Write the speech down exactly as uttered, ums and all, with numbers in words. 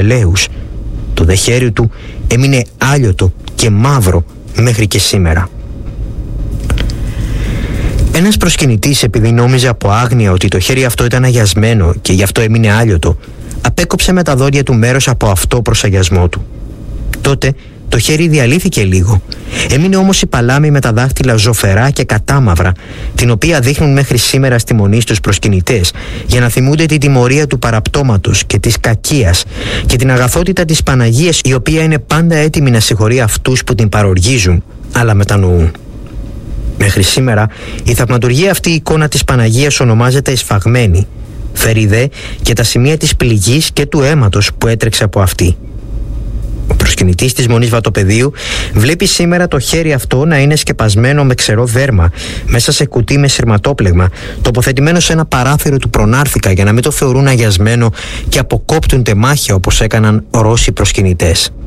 ελαίους. Το δε χέρι του έμεινε άλιωτο και μαύρο μέχρι και σήμερα. Ένας προσκυνητής, επειδή νόμιζε από άγνοια ότι το χέρι αυτό ήταν αγιασμένο και γι' αυτό έμεινε άλιωτο, απέκοψε με τα δόντια του μέρος από αυτό προς αγιασμό του. Τότε το χέρι διαλύθηκε λίγο. Έμεινε όμως η παλάμη με τα δάχτυλα ζωφερά και κατάμαυρα, την οποία δείχνουν μέχρι σήμερα στη μονή στους προσκυνητές, για να θυμούνται την τιμωρία του παραπτώματος και της κακίας και την αγαθότητα της Παναγίας, η οποία είναι πάντα έτοιμη να συγχωρεί αυτούς που την παροργίζουν, αλλά μετανοούν. Μέχρι σήμερα η θαυματουργία αυτή η εικόνα της Παναγίας ονομάζεται εσφαγμένη. Φέρει δε και τα σημεία της πληγής και του αίματος που έτρεξε από αυτή. Ο προσκυνητής της Μονής Βατοπεδίου βλέπει σήμερα το χέρι αυτό να είναι σκεπασμένο με ξερό δέρμα μέσα σε κουτί με σειρματόπλεγμα, τοποθετημένο σε ένα παράθυρο του Προνάρθηκα, για να μην το θεωρούν αγιασμένο και αποκόπτουν τεμάχια όπως έκαναν Ρώσοι προσκυνητές.